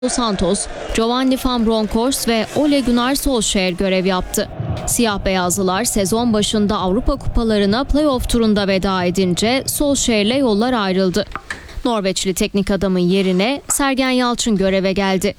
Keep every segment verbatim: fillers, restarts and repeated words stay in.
Santos, Giovanni Van Bronckhorst ve Ole Gunnar Solskjaer görev yaptı. Siyah beyazlılar sezon başında Avrupa kupalarına play-off turunda veda edince Solskjaer'le yollar ayrıldı. Norveçli teknik adamın yerine Sergen Yalçın göreve geldi.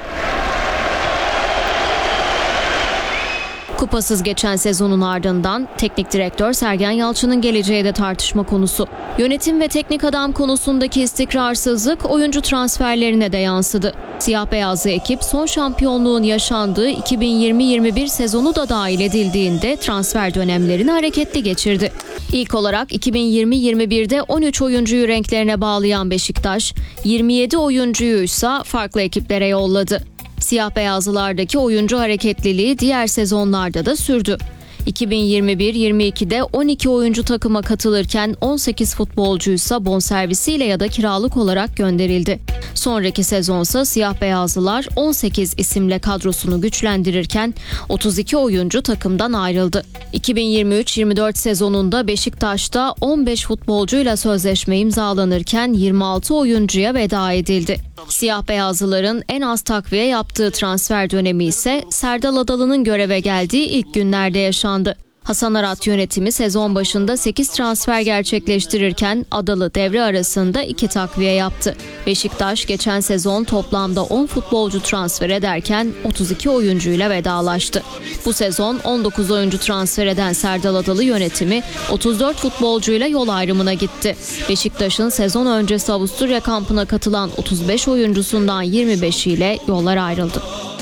Kupasız geçen sezonun ardından teknik direktör Sergen Yalçın'ın geleceği de tartışma konusu. Yönetim ve teknik adam konusundaki istikrarsızlık oyuncu transferlerine de yansıdı. Siyah beyazlı ekip son şampiyonluğun yaşandığı iki bin yirmi yirmi bir sezonu da dahil edildiğinde transfer dönemlerini hareketli geçirdi. İlk olarak iki bin yirmi yirmi birde on üç oyuncuyu renklerine bağlayan Beşiktaş, yirmi yedi oyuncuyu ise farklı ekiplere yolladı. Siyah beyazlılardaki oyuncu hareketliliği diğer sezonlarda da sürdü. iki bin yirmi bir yirmi ikide on iki oyuncu takıma katılırken on sekiz futbolcuysa bonservisiyle ya da kiralık olarak gönderildi. Sonraki sezonsa siyah beyazlılar on sekiz isimle kadrosunu güçlendirirken otuz iki oyuncu takımdan ayrıldı. iki bin yirmi üç yirmi dört sezonunda Beşiktaş'ta on beş futbolcuyla sözleşme imzalanırken yirmi altı oyuncuya veda edildi. Siyah beyazlıların en az takviye yaptığı transfer dönemi ise Serdal Adalı'nın göreve geldiği ilk günlerde yaşandı. Hasan Arat yönetimi sezon başında sekiz transfer gerçekleştirirken Adalı devre arasında iki takviye yaptı. Beşiktaş geçen sezon toplamda on futbolcu transfer ederken otuz iki oyuncuyla vedalaştı. Bu sezon on dokuz oyuncu transfer eden Serdal Adalı yönetimi otuz dört futbolcuyla yol ayrımına gitti. Beşiktaş'ın sezon öncesi Avusturya kampına katılan otuz beş oyuncusundan yirmi beşiyle yollar ayrıldı.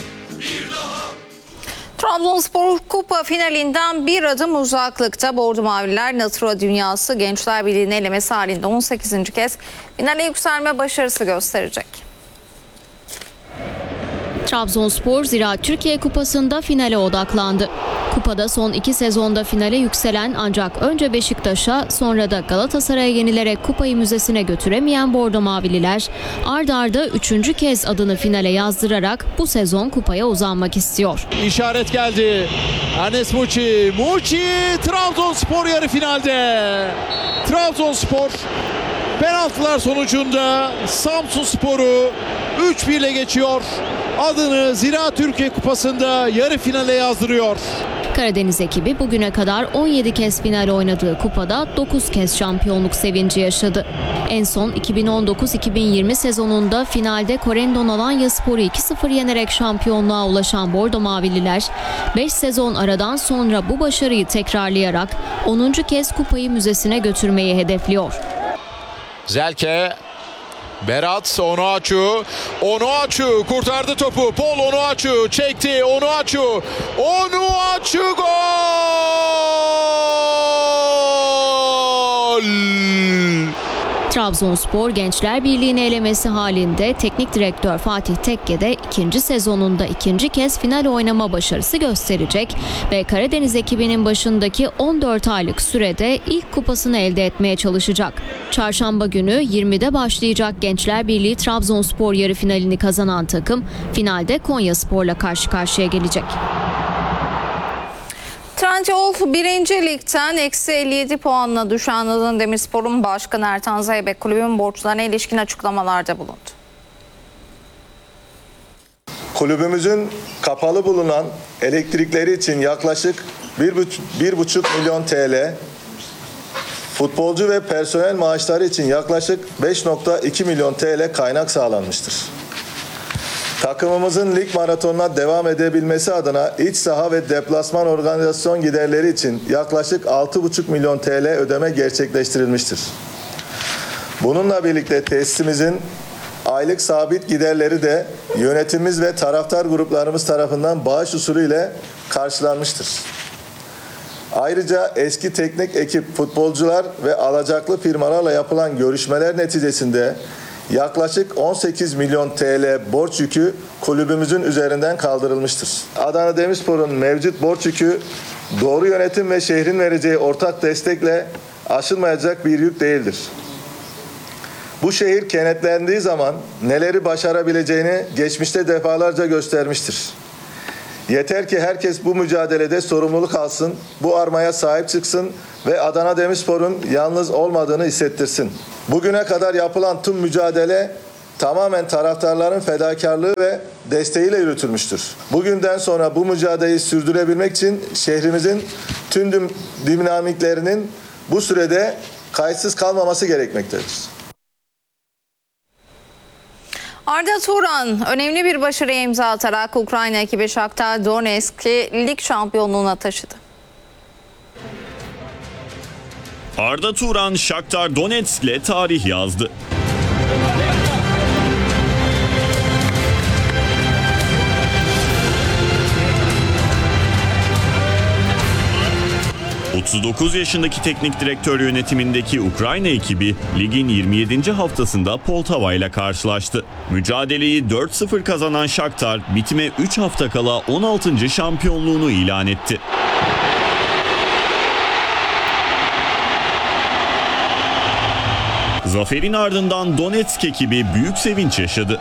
Trabzonspor Kupa finalinden bir adım uzaklıkta. Bordo Mavililer Natura Dünyası Gençler Birliği'nin elemesi halinde on sekizinci kez finale yükselme başarısı gösterecek. Trabzonspor Ziraat Türkiye Kupası'nda finale odaklandı. Kupada son iki sezonda finale yükselen ancak önce Beşiktaş'a sonra da Galatasaray'a yenilerek kupayı müzesine götüremeyen Bordo Mavililer ard arda üçüncü kez adını finale yazdırarak bu sezon kupaya uzanmak istiyor. İşaret geldi. Enes Muçi. Muçi Trabzonspor yarı finalde. Trabzonspor penaltılar sonucunda Samsunspor'u üç bir ile geçiyor. Adını Ziraat Türkiye Kupası'nda yarı finale yazdırıyor. Karadeniz ekibi bugüne kadar on yedi kez final oynadığı kupada dokuz kez şampiyonluk sevinci yaşadı. En son iki bin on dokuz iki bin yirmi sezonunda finalde Corendon Alanyaspor'u iki sıfır yenerek şampiyonluğa ulaşan Bordo Mavililer beş sezon aradan sonra bu başarıyı tekrarlayarak onuncu kez kupayı müzesine götürmeyi hedefliyor. Zelke, Berat Onuachu, Onuachu kurtardı topu. Paul Onuachu çekti. Onuachu, Onuachu gol! Trabzonspor Gençler Birliği'ni elemesi halinde teknik direktör Fatih Tekke de ikinci sezonunda ikinci kez final oynama başarısı gösterecek ve Karadeniz ekibinin başındaki on dört aylık sürede ilk kupasını elde etmeye çalışacak. Çarşamba günü yirmide başlayacak Gençler Birliği Trabzonspor yarı finalini kazanan takım finalde Konyaspor'la karşı karşıya gelecek. Trendyol birinci Lig'den eksi elli yedi puanla düşen Adana Demirspor'un başkanı Ertan Zeybek kulübün borçlarına ilişkin açıklamalarda bulundu. Kulübümüzün kapalı bulunan elektrikleri için yaklaşık bir buçuk milyon T L, futbolcu ve personel maaşları için yaklaşık beş nokta iki milyon T L kaynak sağlanmıştır. Takımımızın lig maratonuna devam edebilmesi adına iç saha ve deplasman organizasyon giderleri için yaklaşık altı buçuk milyon T L ödeme gerçekleştirilmiştir. Bununla birlikte tesisimizin aylık sabit giderleri de yönetimimiz ve taraftar gruplarımız tarafından bağış usulüyle karşılanmıştır. Ayrıca eski teknik ekip, futbolcular ve alacaklı firmalarla yapılan görüşmeler neticesinde yaklaşık on sekiz milyon T L borç yükü kulübümüzün üzerinden kaldırılmıştır. Adana Demirspor'un mevcut borç yükü doğru yönetim ve şehrin vereceği ortak destekle aşılmayacak bir yük değildir. Bu şehir kenetlendiği zaman neleri başarabileceğini geçmişte defalarca göstermiştir. Yeter ki herkes bu mücadelede sorumluluk alsın, bu armaya sahip çıksın ve Adana Demirspor'un yalnız olmadığını hissettirsin. Bugüne kadar yapılan tüm mücadele tamamen taraftarların fedakarlığı ve desteğiyle yürütülmüştür. Bugünden sonra bu mücadeleyi sürdürebilmek için şehrimizin tüm dinamiklerinin bu sürede kayıtsız kalmaması gerekmektedir. Arda Turan önemli bir başarıya imza atarak Ukrayna ekibi Shakhtar Donetsk'i lig şampiyonluğuna taşıdı. Arda Turan Shakhtar Donetsk'le tarih yazdı. otuz dokuz yaşındaki teknik direktör yönetimindeki Ukrayna ekibi ligin yirmi yedinci haftasında Poltava ile karşılaştı. Mücadeleyi dört sıfır kazanan Shakhtar bitime üç hafta kala on altıncı şampiyonluğunu ilan etti. Zaferin ardından Donetsk ekibi büyük sevinç yaşadı.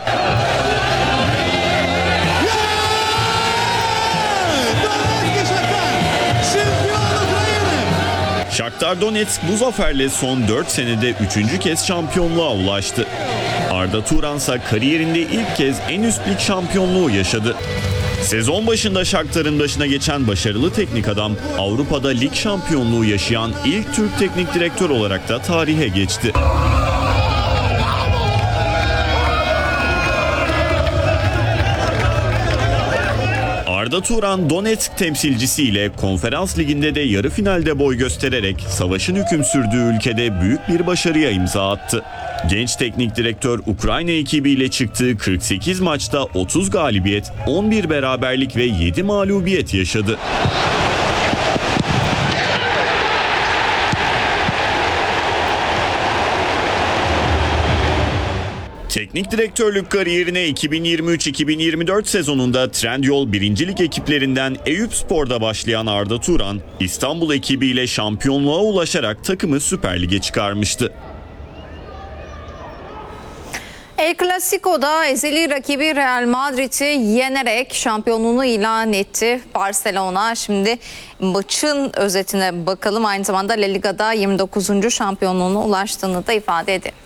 Shakhtar Donetsk bu zaferle son dört senede üçüncü kez şampiyonluğa ulaştı. Arda Turan ise kariyerinde ilk kez en üst lig şampiyonluğu yaşadı. Sezon başında Shakhtar'ın başına geçen başarılı teknik adam, Avrupa'da lig şampiyonluğu yaşayan ilk Türk teknik direktör olarak da tarihe geçti. Arda Turan Donetsk temsilcisiyle Konferans Ligi'nde de yarı finalde boy göstererek savaşın hüküm sürdüğü ülkede büyük bir başarıya imza attı. Genç teknik direktör Ukrayna ekibiyle çıktığı kırk sekiz maçta otuz galibiyet, on bir beraberlik ve yedi mağlubiyet yaşadı. Teknik direktörlük kariyerine iki bin yirmi üç iki bin yirmi dört sezonunda Trendyol birinci Lig ekiplerinden Eyüpspor'da başlayan Arda Turan, İstanbul ekibiyle şampiyonluğa ulaşarak takımı Süper Lig'e çıkarmıştı. El Clasico'da ezeli rakibi Real Madrid'i yenerek şampiyonluğunu ilan etti. Barcelona şimdi maçın özetine bakalım. Aynı zamanda La Liga'da yirmi dokuzuncu şampiyonluğuna ulaştığını da ifade etti.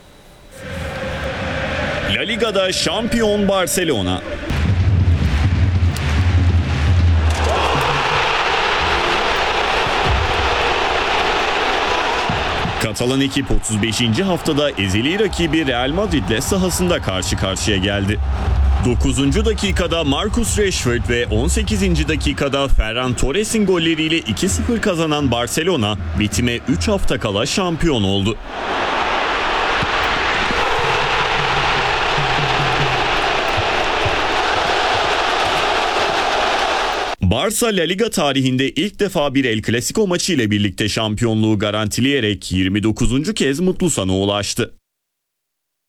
La Liga'da şampiyon Barcelona. Katalan ekip otuz beşinci haftada ezeli rakibi Real Madrid'le sahasında karşı karşıya geldi. dokuzuncu dakikada Marcus Rashford ve on sekizinci dakikada Ferran Torres'in golleriyle iki sıfır kazanan Barcelona bitime üç hafta kala şampiyon oldu. Barça La Liga tarihinde ilk defa bir El Clasico maçı ile birlikte şampiyonluğu garantileyerek yirmi dokuzuncu kez mutlu sona ulaştı.